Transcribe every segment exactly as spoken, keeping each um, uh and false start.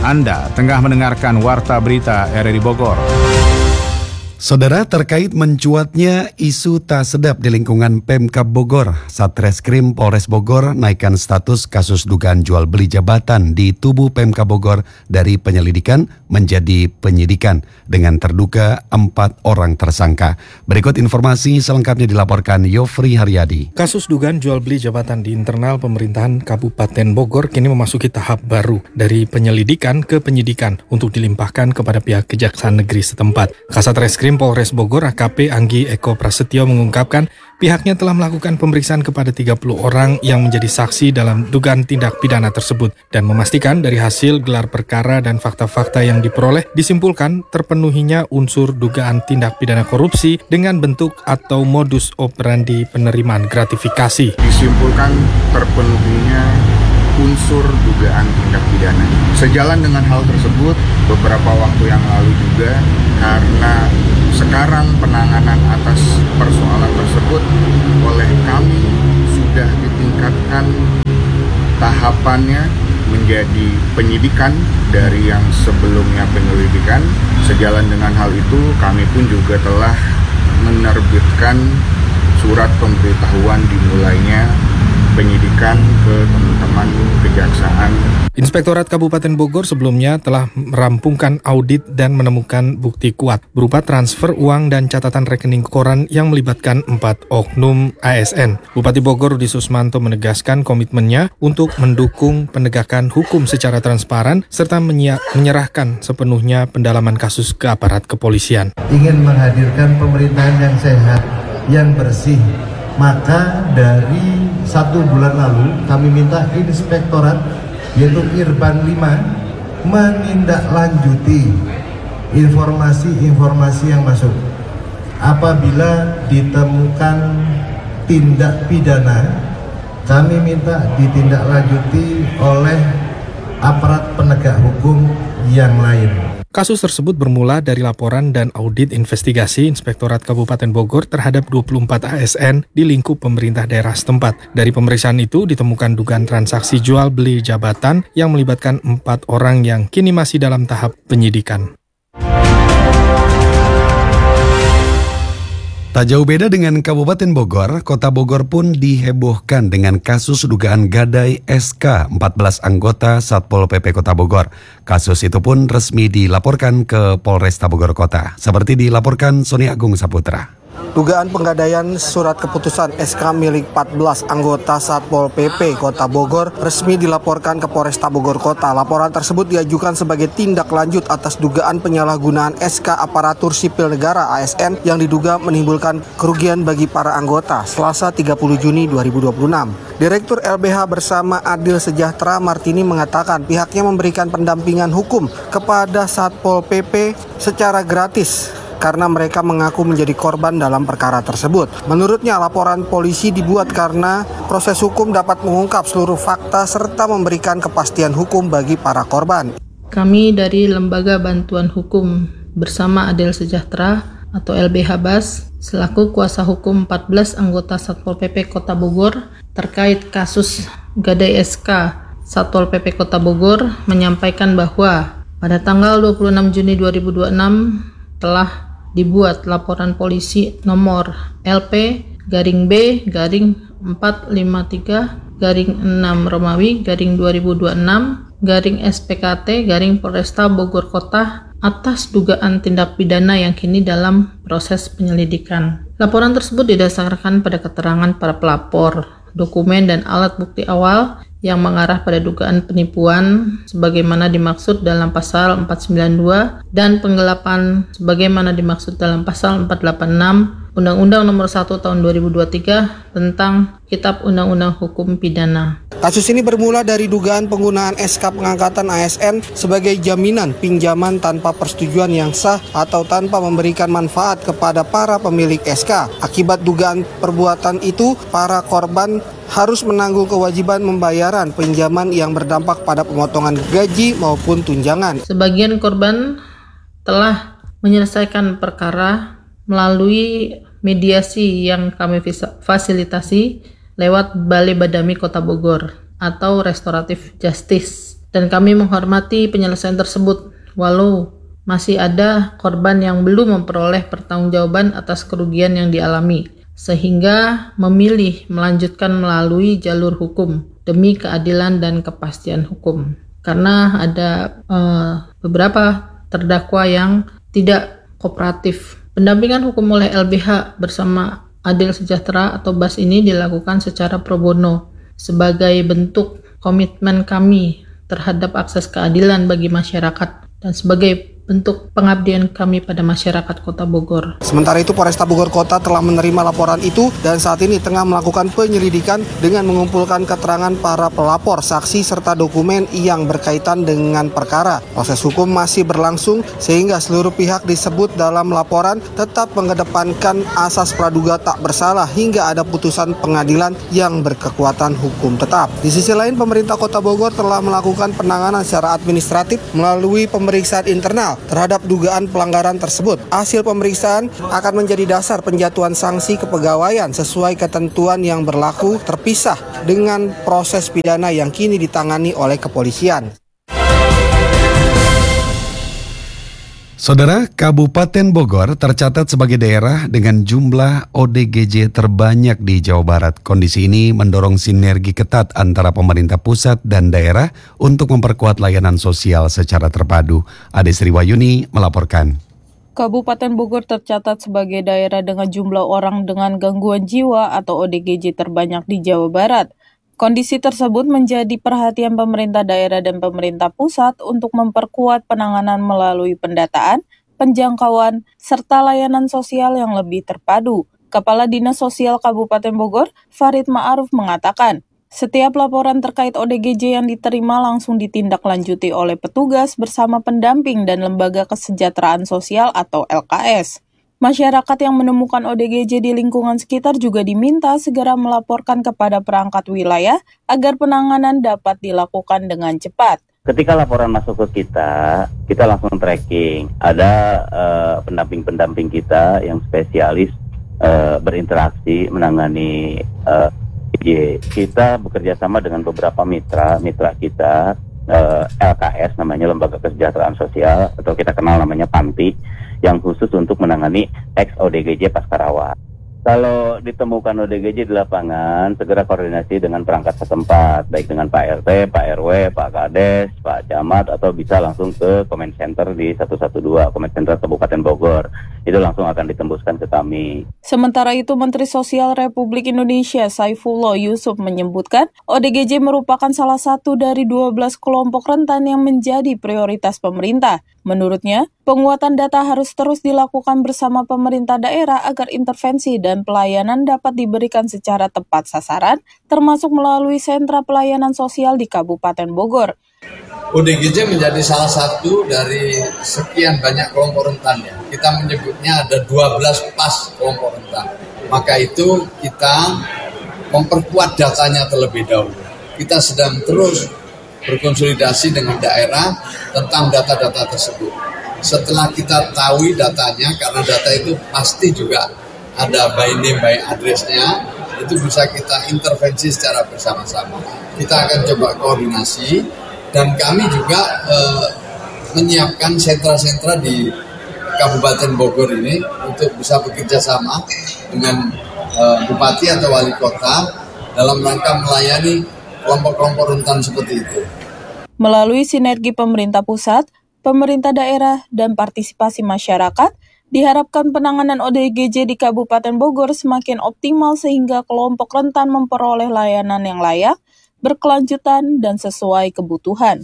Anda tengah mendengarkan Warta Berita R R I Bogor. Saudara, terkait mencuatnya isu tak sedap di lingkungan Pemkab Bogor, Satreskrim Polres Bogor naikkan status kasus dugaan jual beli jabatan di tubuh Pemkab Bogor dari penyelidikan menjadi penyidikan dengan terduga empat orang tersangka. Berikut informasi selengkapnya dilaporkan Yofri Haryadi. Kasus dugaan jual beli jabatan di internal pemerintahan Kabupaten Bogor kini memasuki tahap baru dari penyelidikan ke penyidikan untuk dilimpahkan kepada pihak Kejaksaan Negeri setempat. Kasatreskrim Polres Bogor A K P Anggi Eko Prasetyo mengungkapkan pihaknya telah melakukan pemeriksaan kepada tiga puluh orang yang menjadi saksi dalam dugaan tindak pidana tersebut dan memastikan dari hasil gelar perkara dan fakta-fakta yang diperoleh disimpulkan terpenuhinya unsur dugaan tindak pidana korupsi dengan bentuk atau modus operandi penerimaan gratifikasi. Disimpulkan terpenuhinya unsur dugaan tindak pidana. Sejalan dengan hal tersebut, beberapa waktu yang lalu juga karena sekarang penanganan atas persoalan tersebut oleh kami sudah ditingkatkan tahapannya menjadi penyidikan dari yang sebelumnya penyelidikan. Sejalan dengan hal itu, kami pun juga telah menerbitkan surat pemberitahuan dimulainya penyidikan ke teman-teman kejaksaan. Inspektorat Kabupaten Bogor sebelumnya telah merampungkan audit dan menemukan bukti kuat berupa transfer uang dan catatan rekening koran yang melibatkan empat oknum A S N. Bupati Bogor Rudi Susmanto menegaskan komitmennya untuk mendukung penegakan hukum secara transparan serta menyerahkan sepenuhnya pendalaman kasus ke aparat kepolisian. Ingin menghadirkan pemerintahan yang sehat, yang bersih. Maka dari satu bulan lalu kami minta inspektorat yaitu Irban lima menindaklanjuti informasi-informasi yang masuk. Apabila ditemukan tindak pidana, kami minta ditindaklanjuti oleh aparat penegak hukum yang lain. Kasus tersebut bermula dari laporan dan audit investigasi Inspektorat Kabupaten Bogor terhadap dua puluh empat A S N di lingkup pemerintah daerah setempat. Dari pemeriksaan itu ditemukan dugaan transaksi jual beli jabatan yang melibatkan empat orang yang kini masih dalam tahap penyidikan. Tak jauh beda dengan Kabupaten Bogor, Kota Bogor pun dihebohkan dengan kasus dugaan gadai S K empat belas anggota Satpol P P Kota Bogor. Kasus itu pun resmi dilaporkan ke Polresta Bogor Kota, seperti dilaporkan Sony Agung Saputra. Dugaan penggadaian surat keputusan S K milik empat belas anggota Satpol P P Kota Bogor resmi dilaporkan ke Polresta Bogor Kota. Laporan tersebut diajukan sebagai tindak lanjut atas dugaan penyalahgunaan S K aparatur sipil negara A S N yang diduga menimbulkan kerugian bagi para anggota Selasa tiga puluh Juni dua ribu dua puluh enam. Direktur L B H bersama Adil Sejahtera Martini mengatakan pihaknya memberikan pendampingan hukum kepada Satpol P P secara gratis karena mereka mengaku menjadi korban dalam perkara tersebut. Menurutnya, laporan polisi dibuat karena proses hukum dapat mengungkap seluruh fakta serta memberikan kepastian hukum bagi para korban. Kami dari Lembaga Bantuan Hukum bersama Adil Sejahtera atau L B H B A S selaku kuasa hukum empat belas anggota Satpol P P Kota Bogor terkait kasus gadai S K Satpol P P Kota Bogor menyampaikan bahwa pada tanggal dua puluh enam Juni dua ribu dua puluh enam telah dibuat laporan polisi nomor L P garing B garing empat lima tiga garing enam Romawi garing dua ribu dua puluh enam garing S P K T garing Polresta Bogor Kota atas dugaan tindak pidana yang kini dalam proses penyelidikan. Laporan tersebut didasarkan pada keterangan para pelapor, dokumen dan alat bukti awal yang mengarah pada dugaan penipuan sebagaimana dimaksud dalam pasal empat sembilan dua dan penggelapan sebagaimana dimaksud dalam pasal empat delapan enam Undang-Undang Nomor satu Tahun dua ribu dua puluh tiga tentang Kitab Undang-Undang Hukum Pidana. Kasus ini bermula dari dugaan penggunaan S K pengangkatan A S N sebagai jaminan pinjaman tanpa persetujuan yang sah atau tanpa memberikan manfaat kepada para pemilik S K. Akibat dugaan perbuatan itu, para korban harus menanggung kewajiban pembayaran pinjaman yang berdampak pada pemotongan gaji maupun tunjangan. Sebagian korban telah menyelesaikan perkara melalui mediasi yang kami fasilitasi lewat Balai Badami Kota Bogor atau Restoratif Justice dan kami menghormati penyelesaian tersebut walau masih ada korban yang belum memperoleh pertanggungjawaban atas kerugian yang dialami, sehingga memilih melanjutkan melalui jalur hukum demi keadilan dan kepastian hukum. Karena ada uh, beberapa terdakwa yang tidak kooperatif. Pendampingan hukum oleh L B H bersama Adil Sejahtera atau B A S ini dilakukan secara pro bono sebagai bentuk komitmen kami terhadap akses keadilan bagi masyarakat dan sebagai bentuk pengabdian kami pada masyarakat Kota Bogor. Sementara itu, Polresta Bogor Kota telah menerima laporan itu dan saat ini tengah melakukan penyelidikan dengan mengumpulkan keterangan para pelapor, saksi, serta dokumen yang berkaitan dengan perkara. Proses hukum masih berlangsung sehingga seluruh pihak disebut dalam laporan tetap mengedepankan asas praduga tak bersalah hingga ada putusan pengadilan yang berkekuatan hukum tetap. Di sisi lain, pemerintah Kota Bogor telah melakukan penanganan secara administratif melalui pemeriksaan internal terhadap dugaan pelanggaran tersebut. Hasil pemeriksaan akan menjadi dasar penjatuhan sanksi kepegawaian sesuai ketentuan yang berlaku, terpisah dengan proses pidana yang kini ditangani oleh kepolisian. Saudara, Kabupaten Bogor tercatat sebagai daerah dengan jumlah O D G J terbanyak di Jawa Barat. Kondisi ini mendorong sinergi ketat antara pemerintah pusat dan daerah untuk memperkuat layanan sosial secara terpadu. Ade Sri Wayuni melaporkan. Kabupaten Bogor tercatat sebagai daerah dengan jumlah orang dengan gangguan jiwa atau O D G J terbanyak di Jawa Barat. Kondisi tersebut menjadi perhatian pemerintah daerah dan pemerintah pusat untuk memperkuat penanganan melalui pendataan, penjangkauan, serta layanan sosial yang lebih terpadu. Kepala Dinas Sosial Kabupaten Bogor, Farid Ma'aruf mengatakan, setiap laporan terkait O D G J yang diterima langsung ditindaklanjuti oleh petugas bersama pendamping dan Lembaga Kesejahteraan Sosial atau L K S. Masyarakat yang menemukan O D G J di lingkungan sekitar juga diminta segera melaporkan kepada perangkat wilayah agar penanganan dapat dilakukan dengan cepat. Ketika laporan masuk ke kita, kita langsung tracking. Ada uh, pendamping-pendamping kita yang spesialis uh, berinteraksi menangani uh, O D G J. Kita bekerja sama dengan beberapa mitra, mitra kita, uh, L K S namanya Lembaga Kesejahteraan Sosial atau kita kenal namanya Panti, yang khusus untuk menangani ex O D G J pasca rawat. Kalau ditemukan O D G J di lapangan, segera koordinasi dengan perangkat setempat, baik dengan Pak R T, Pak R W, Pak Kades, Pak Camat, atau bisa langsung ke Comment Center di satu satu dua, Comment Center Kabupaten Bogor. Itu langsung akan ditembuskan ke kami. Sementara itu, Menteri Sosial Republik Indonesia Saifullah Yusuf menyebutkan O D G J merupakan salah satu dari dua belas kelompok rentan yang menjadi prioritas pemerintah. Menurutnya, penguatan data harus terus dilakukan bersama pemerintah daerah agar intervensi dan pelayanan dapat diberikan secara tepat sasaran, termasuk melalui sentra pelayanan sosial di Kabupaten Bogor. O D G J menjadi salah satu dari sekian banyak kelompok rentan ya. Kita menyebutnya ada dua belas pas kelompok rentan. Maka itu kita memperkuat datanya terlebih dahulu. Kita sedang terus berkonsolidasi dengan daerah tentang data-data tersebut. Setelah kita tahu datanya, karena data itu pasti juga ada by name, by address-nya, itu bisa kita intervensi secara bersama-sama. Kita akan coba koordinasi, dan kami juga eh, menyiapkan sentra-sentra di Kabupaten Bogor ini untuk bisa bekerja sama dengan eh, Bupati atau Wali Kota dalam rangka melayani kelompok-kelompok rentan seperti itu. Melalui sinergi pemerintah pusat, pemerintah daerah, dan partisipasi masyarakat, diharapkan penanganan O D G J di Kabupaten Bogor semakin optimal sehingga kelompok rentan memperoleh layanan yang layak, berkelanjutan, dan sesuai kebutuhan.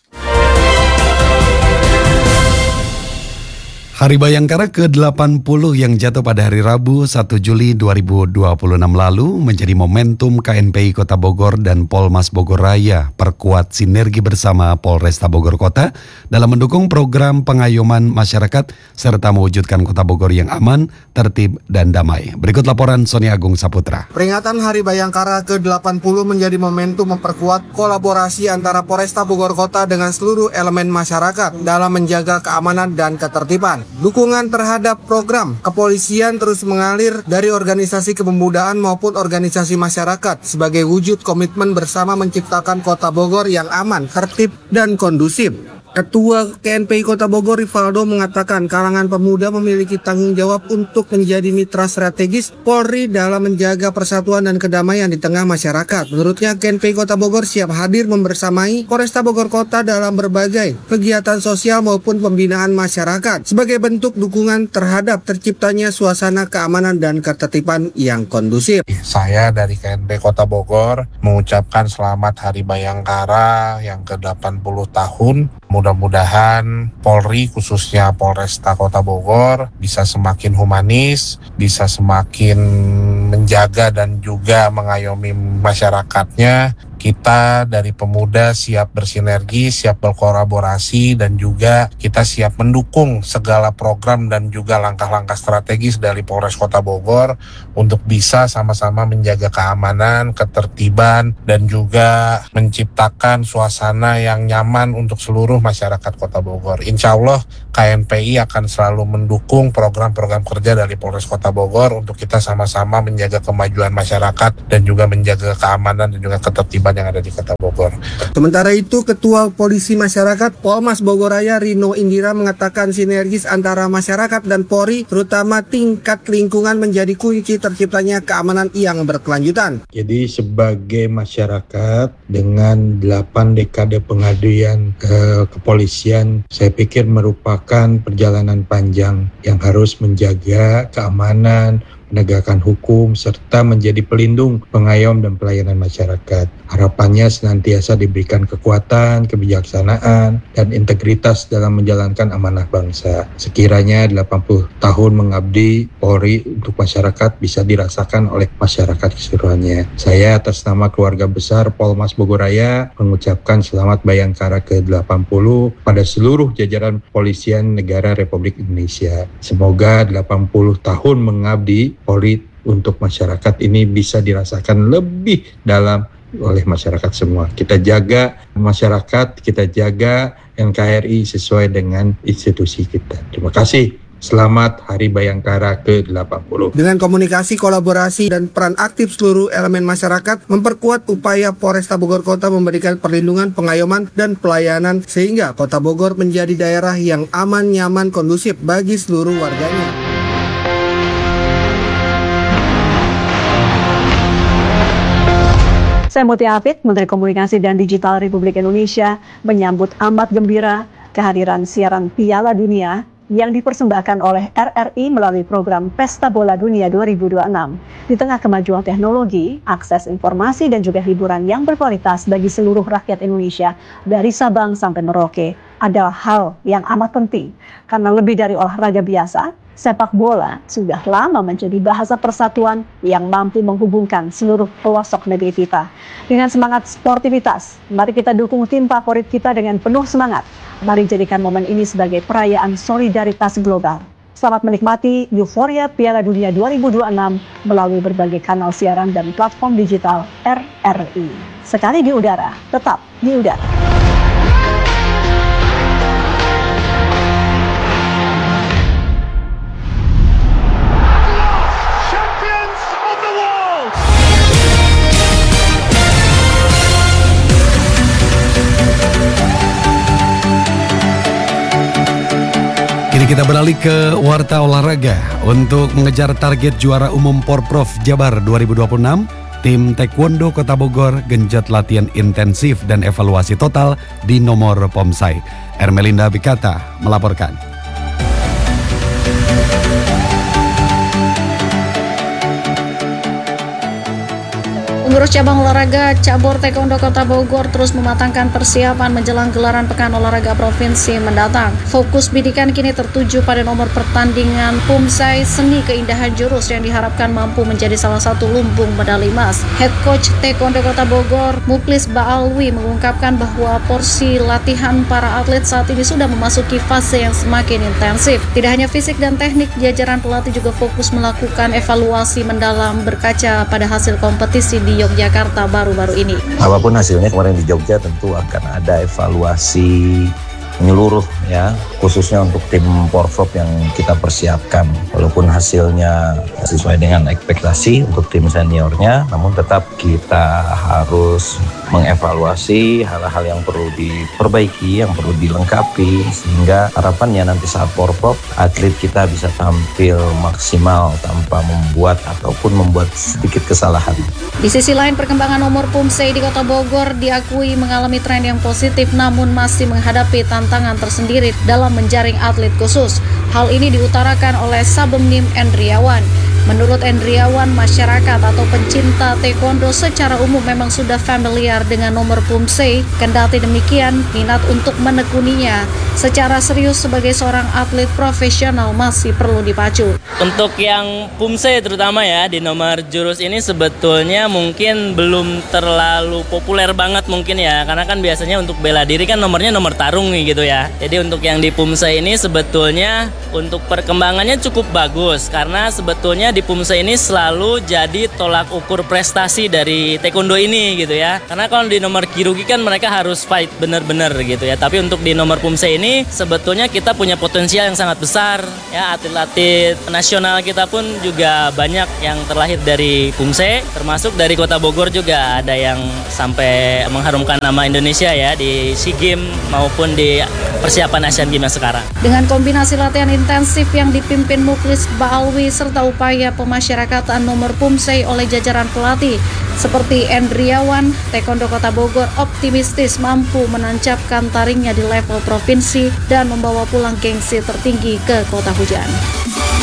Hari Bayangkara ke delapan puluh yang jatuh pada hari Rabu satu Juli dua ribu dua puluh enam lalu menjadi momentum K N P I Kota Bogor dan Polmas Bogor Raya perkuat sinergi bersama Polresta Bogor Kota dalam mendukung program pengayoman masyarakat serta mewujudkan Kota Bogor yang aman, tertib, dan damai. Berikut laporan Sony Agung Saputra. Peringatan Hari Bayangkara ke delapan puluh menjadi momentum memperkuat kolaborasi antara Polresta Bogor Kota dengan seluruh elemen masyarakat dalam menjaga keamanan dan ketertiban. Dukungan terhadap program kepolisian terus mengalir dari organisasi kepemudaan maupun organisasi masyarakat sebagai wujud komitmen bersama menciptakan Kota Bogor yang aman, tertib, dan kondusif. Ketua K N P I Kota Bogor Rivaldo mengatakan kalangan pemuda memiliki tanggung jawab untuk menjadi mitra strategis Polri dalam menjaga persatuan dan kedamaian di tengah masyarakat. Menurutnya K N P I Kota Bogor siap hadir membersamai Polresta Bogor Kota dalam berbagai kegiatan sosial maupun pembinaan masyarakat sebagai bentuk dukungan terhadap terciptanya suasana keamanan dan ketertiban yang kondusif. Saya dari K N P I Kota Bogor mengucapkan selamat Hari Bayangkara yang ke delapan puluh tahun. Mudah-mudahan Polri khususnya Polresta Kota Bogor bisa semakin humanis, bisa semakin menjaga dan juga mengayomi masyarakatnya. Kita dari pemuda siap bersinergi, siap berkolaborasi, dan juga kita siap mendukung segala program dan juga langkah-langkah strategis dari Polres Kota Bogor untuk bisa sama-sama menjaga keamanan, ketertiban, dan juga menciptakan suasana yang nyaman untuk seluruh masyarakat Kota Bogor. Insya Allah K N P I akan selalu mendukung program-program kerja dari Polres Kota Bogor untuk kita sama-sama menjaga kemajuan masyarakat dan juga menjaga keamanan dan juga ketertiban yang ada di Kota Bogor. Sementara itu, Ketua Polisi Masyarakat Polmas Bogor Raya Rino Indira mengatakan sinergis antara masyarakat dan Polri, terutama tingkat lingkungan, menjadi kunci terciptanya keamanan yang berkelanjutan. Jadi sebagai masyarakat dengan delapan dekade pengabdian ke kepolisian, saya pikir merupakan perjalanan panjang yang harus menjaga keamanan, penegakan hukum, serta menjadi pelindung, pengayom, dan pelayanan masyarakat. Harapannya senantiasa diberikan kekuatan, kebijaksanaan, dan integritas dalam menjalankan amanah bangsa. Sekiranya delapan puluh tahun mengabdi Polri untuk masyarakat bisa dirasakan oleh masyarakat keseluruhannya. Saya atas nama keluarga besar Polmas Bogor Raya mengucapkan selamat Bayangkara ke delapan puluh pada seluruh jajaran Kepolisian Negara Republik Indonesia. Semoga delapan puluh tahun mengabdi Polri untuk masyarakat ini bisa dirasakan lebih dalam oleh masyarakat semua. Kita jaga masyarakat, kita jaga N K R I sesuai dengan institusi kita. Terima kasih. Selamat Hari Bayangkara ke delapan puluh. Dengan komunikasi, kolaborasi, dan peran aktif seluruh elemen masyarakat, memperkuat upaya Polresta Bogor Kota memberikan perlindungan, pengayoman, dan pelayanan sehingga Kota Bogor menjadi daerah yang aman, nyaman, kondusif bagi seluruh warganya. Saya Mutia Hafid, Menteri Komunikasi dan Digital Republik Indonesia, menyambut amat gembira kehadiran siaran Piala Dunia yang dipersembahkan oleh R R I melalui program Pesta Bola Dunia dua ribu dua puluh enam. Di tengah kemajuan teknologi, akses informasi, dan juga hiburan yang berkualitas bagi seluruh rakyat Indonesia dari Sabang sampai Merauke adalah hal yang amat penting. Karena lebih dari olahraga biasa, sepak bola sudah lama menjadi bahasa persatuan yang mampu menghubungkan seluruh pelosok negeri kita. Dengan semangat sportivitas, mari kita dukung tim favorit kita dengan penuh semangat. Mari jadikan momen ini sebagai perayaan solidaritas global. Selamat menikmati euforia Piala Dunia dua ribu dua puluh enam melalui berbagai kanal siaran dan platform digital R R I. Sekali di udara, tetap di udara. Kini kita beralih ke Warta Olahraga. Untuk mengejar target juara umum Porprov Jabar dua ribu dua puluh enam, tim Taekwondo Kota Bogor genjot latihan intensif dan evaluasi total di nomor Pomsai. Ermelinda Bikata melaporkan. Pengurus cabang olahraga cabur Taekwondo Kota Bogor terus mematangkan persiapan menjelang gelaran Pekan Olahraga Provinsi mendatang. Fokus bidikan kini tertuju pada nomor pertandingan Pomsai Seni Keindahan Jurus yang diharapkan mampu menjadi salah satu lumbung medali emas. Head Coach Taekwondo Kota Bogor, Muklis Baalwi, mengungkapkan bahwa porsi latihan para atlet saat ini sudah memasuki fase yang semakin intensif. Tidak hanya fisik dan teknik, jajaran pelatih juga fokus melakukan evaluasi mendalam berkaca pada hasil kompetisi di Yogyakarta baru-baru ini. Apapun hasilnya kemarin di Jogja tentu akan ada evaluasi menyeluruh ya, khususnya untuk tim Porprov yang kita persiapkan. Walaupun hasilnya sesuai dengan ekspektasi untuk tim seniornya, namun tetap kita harus mengevaluasi hal-hal yang perlu diperbaiki, yang perlu dilengkapi, sehingga harapannya nanti saat Porprov atlet kita bisa tampil maksimal tanpa membuat ataupun membuat sedikit kesalahan. Di sisi lain, perkembangan nomor Pumsei di Kota Bogor diakui mengalami tren yang positif, namun masih menghadapi tantangan tersendiri dalam menjaring atlet khusus. Hal ini diutarakan oleh Sabemnim Endriawan. Menurut Endriawan, masyarakat atau pencinta taekwondo secara umum memang sudah familiar dengan nomor Pumsei. Kendati demikian, minat untuk menekuninya secara serius sebagai seorang atlet profesional masih perlu dipacu. Untuk yang Pumsei terutama ya, di nomor jurus ini sebetulnya mungkin belum terlalu populer banget mungkin ya, karena kan biasanya untuk bela diri kan nomornya nomor tarung nih gitu ya. Jadi untuk yang di Pumsei ini sebetulnya untuk perkembangannya cukup bagus, karena sebetulnya di Pumsei ini selalu jadi tolak ukur prestasi dari taekwondo ini gitu ya. Karena kalau di nomor Kyorugi kan mereka harus fight bener-bener gitu ya. Tapi untuk di nomor Pumsei ini sebetulnya kita punya potensial yang sangat besar ya. Atlet-atlet nasional kita pun juga banyak yang terlahir dari Pumsei, termasuk dari Kota Bogor juga ada yang sampai mengharumkan nama Indonesia ya di SEA Games maupun di persiapan Asian Games yang sekarang. Dengan kombinasi latihan intensif yang dipimpin Muklis Baalwi serta upaya pemasyarakatan nomor Pumsei oleh jajaran pelatih seperti Endriawan, Taekwondo Kota Bogor optimistis mampu menancapkan taringnya di level provinsi dan membawa pulang gengsi tertinggi ke Kota Hujan.